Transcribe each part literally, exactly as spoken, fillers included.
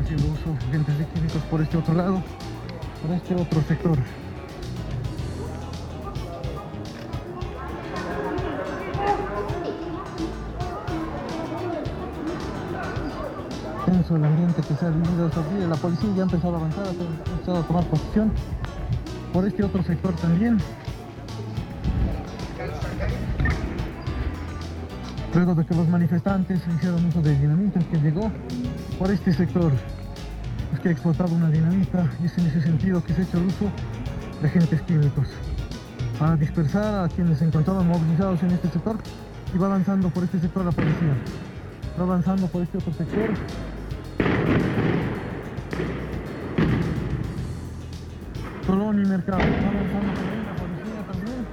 haciendo uso agentes químicos por este otro lado, por este otro sector. Tenso el ambiente que se ha vivido estos días. La policía ya ha empezado a avanzar, ha empezado a tomar posición por este otro sector también. Luego de que los manifestantes hicieron uso de dinamita que llegó por este sector. Es que ha explotado una dinamita y es en ese sentido que se ha hecho el uso de agentes químicos para dispersar a quienes se encontraban movilizados en este sector, y va avanzando por este sector la policía. Va avanzando por este otro sector. Colón y Mercado. Va avanzando por ahí la policía también.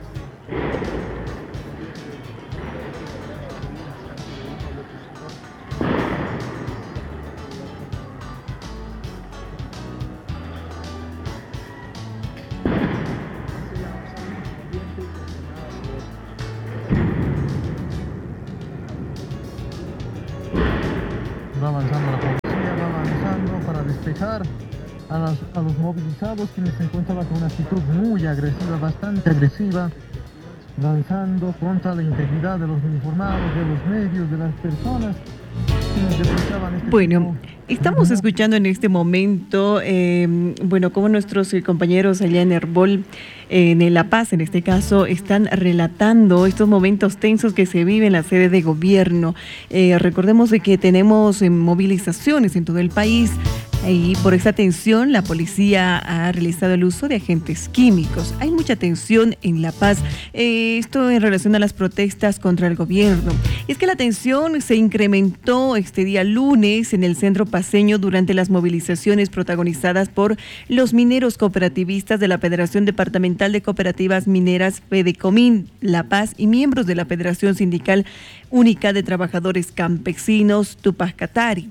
Va avanzando la policía, va avanzando para despejar a, las, a los movilizados, quienes se encontraban con una actitud muy agresiva, bastante agresiva, lanzando contra la integridad de los uniformados, de los medios, de las personas quienes despejaban este Bueno, tipo. Estamos escuchando en este momento, eh, bueno, como nuestros compañeros allá en Herbol, eh, en La Paz, en este caso, están relatando estos momentos tensos que se viven en la sede de gobierno. Eh, recordemos de que tenemos eh, movilizaciones en todo el país. Y por esta tensión, la policía ha realizado el uso de agentes químicos. Hay mucha tensión en La Paz. Eh, esto en relación a las protestas contra el gobierno. Es que la tensión se incrementó este día lunes en el centro paceño durante las movilizaciones protagonizadas por los mineros cooperativistas de la Federación Departamental de Cooperativas Mineras Fedecomín La Paz y miembros de la Federación Sindical Única de Trabajadores Campesinos Tupac Katari,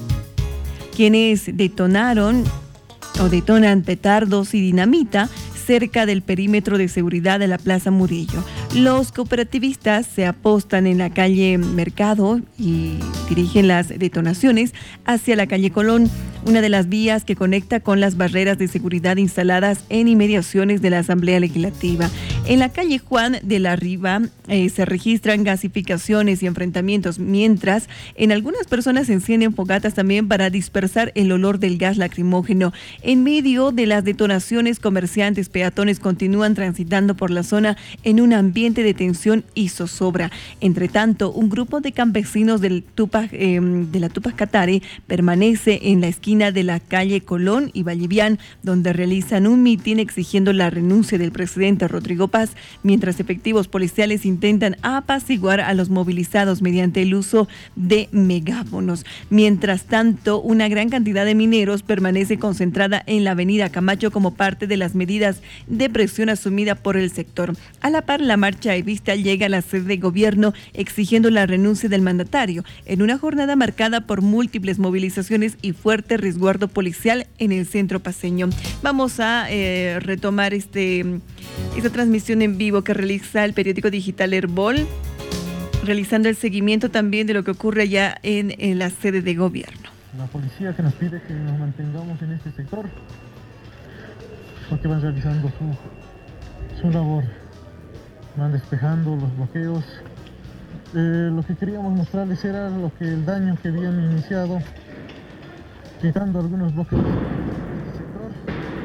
quienes detonaron o detonan petardos y dinamita cerca del perímetro de seguridad de la Plaza Murillo. Los cooperativistas se apostan en la calle Mercado y dirigen las detonaciones hacia la calle Colón, una de las vías que conecta con las barreras de seguridad instaladas en inmediaciones de la Asamblea Legislativa. En la calle Juan de la Riva eh, se registran gasificaciones y enfrentamientos, mientras en algunas personas se encienden fogatas también para dispersar el olor del gas lacrimógeno. En medio de las detonaciones, comerciantes, peatones continúan transitando por la zona en un ambiente de tensión y zozobra. Entre tanto, un grupo de campesinos del Tupac, eh, de la Tupac Katari permanece en la esquina de la calle Colón y Vallivian, donde realizan un mitin exigiendo la renuncia del presidente Rodrigo Paz, mientras efectivos policiales intentan apaciguar a los movilizados mediante el uso de megáfonos. Mientras tanto, una gran cantidad de mineros permanece concentrada en la avenida Camacho como parte de las medidas de presión asumida por el sector. A la par, la marcha evista llega a la sede de gobierno exigiendo la renuncia del mandatario, en una jornada marcada por múltiples movilizaciones y fuerte resguardo policial en el centro paceño. Vamos a eh, retomar este, esta transmisión en vivo que realiza el periódico digital Herbol, realizando el seguimiento también de lo que ocurre allá en, en la sede de gobierno. La policía que nos pide que nos mantengamos en este sector, porque van realizando su, su labor, van despejando los bloqueos. Eh, lo que queríamos mostrarles era lo que el daño que habían iniciado, quitando algunos bloqueos de este sector.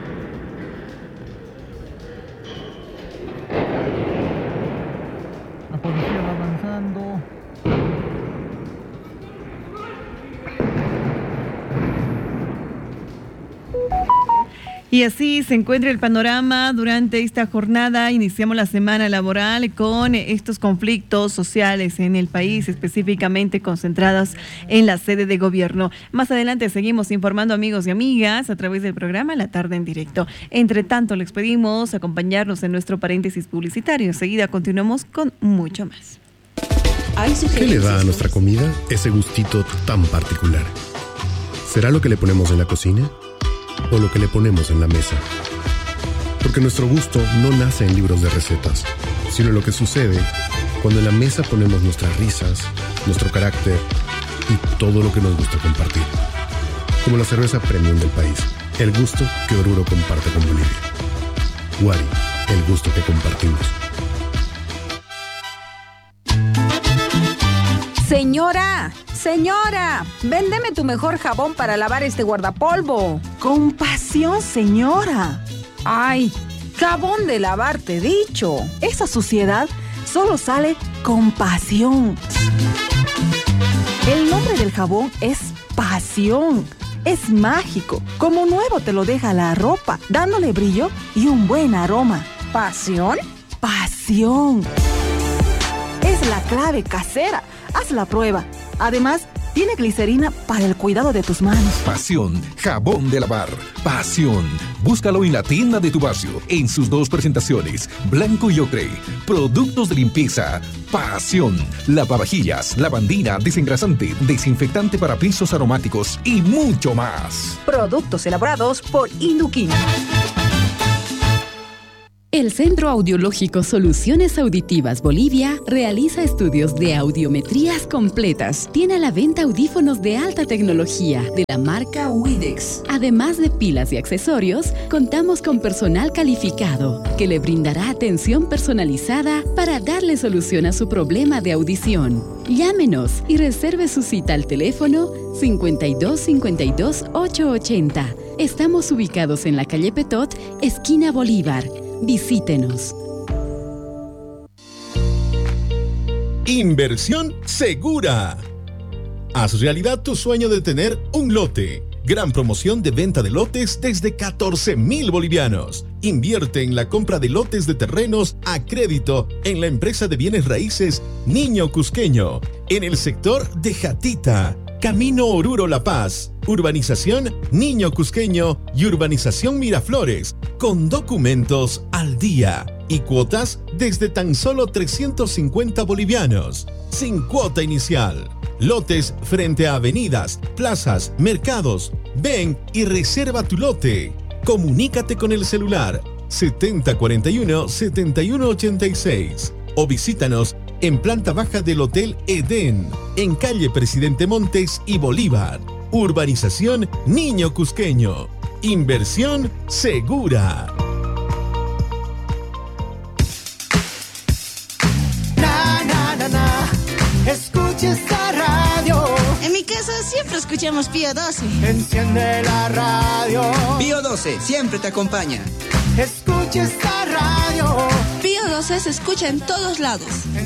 La policía va avanzando. Y así se encuentra el panorama durante esta jornada. Iniciamos la semana laboral con estos conflictos sociales en el país, específicamente concentrados en la sede de gobierno. Más adelante seguimos informando, amigos y amigas, a través del programa La Tarde en Directo. Entre tanto, les pedimos acompañarnos en nuestro paréntesis publicitario. Enseguida continuamos con mucho más. ¿Qué le da a nuestra comida ese gustito tan particular? ¿Será lo que le ponemos en la cocina o lo que le ponemos en la mesa? Porque nuestro gusto no nace en libros de recetas, sino lo que sucede cuando en la mesa ponemos nuestras risas, nuestro carácter y todo lo que nos gusta compartir. como la cerveza premium del país. El gusto que Oruro comparte con Bolivia. Wari, el gusto que compartimos. Señora, señora, véndeme tu mejor jabón para lavar este guardapolvo. Con pasión, señora. Ay, jabón de lavar, te he dicho. Esa suciedad solo sale con pasión. El nombre del jabón es pasión. Es mágico. Como nuevo te lo deja la ropa, dándole brillo y un buen aroma. ¿Pasión? Pasión. Es la clave casera. Haz la prueba. Además, tiene glicerina para el cuidado de tus manos. Pasión, jabón de lavar. Pasión. Búscalo en la tienda de tu barrio, en sus dos presentaciones, blanco y ocre. Productos de limpieza. Pasión. Lavavajillas, lavandina, desengrasante, desinfectante para pisos aromáticos y mucho más. Productos elaborados por Induquín. El Centro Audiológico Soluciones Auditivas Bolivia realiza estudios de audiometrías completas. Tiene a la venta audífonos de alta tecnología de la marca Widex. Además de pilas y accesorios, contamos con personal calificado que le brindará atención personalizada para darle solución a su problema de audición. Llámenos y reserve su cita al teléfono cincuenta y dos cincuenta y dos ochocientos ochenta. Estamos ubicados en la calle Petot, esquina Bolívar. Visítenos. Inversión segura. Haz realidad tu sueño de tener un lote. Gran promoción de venta de lotes desde catorce mil bolivianos. Invierte en la compra de lotes de terrenos a crédito en la empresa de bienes raíces Niño Cusqueño, en el sector de Jatita, Camino Oruro La Paz, Urbanización Niño Cusqueño y Urbanización Miraflores, con documentos al día y cuotas desde tan solo trescientos cincuenta bolivianos, sin cuota inicial. Lotes frente a avenidas, plazas, mercados. Ven y reserva tu lote. Comunícate con el celular setenta cuarenta y uno setenta y uno ochenta y seis o visítanos en planta baja del Hotel Edén, en calle Presidente Montes y Bolívar. Urbanización Niño Cusqueño. Inversión segura. Na, na, na, na. Escucha esta radio. En mi casa siempre escuchamos Pío doce. Enciende la radio. Pío doce siempre te acompaña. Escucha esta radio. Pío doce se escucha en todos lados.